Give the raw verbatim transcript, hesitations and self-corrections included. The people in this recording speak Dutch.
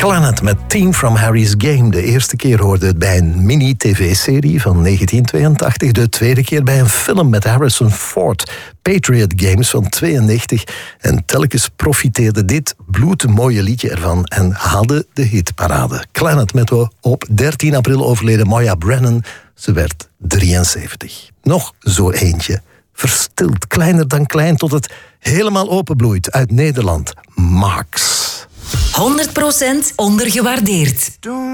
Clannad met Team from Harry's Game. De eerste keer hoorde het bij een mini-tv-serie van negentien tweeëntachtig. De tweede keer bij een film met Harrison Ford, Patriot Games van tweeënnegentig. En telkens profiteerde dit bloedmooie liedje ervan en haalde de hitparade. Clannad met op dertien april overleden Moya Brennan. Ze werd drieënzeventig. Nog zo eentje. Verstild, kleiner dan klein, tot het helemaal openbloeit. Uit Nederland, Max. honderd procent ondergewaardeerd.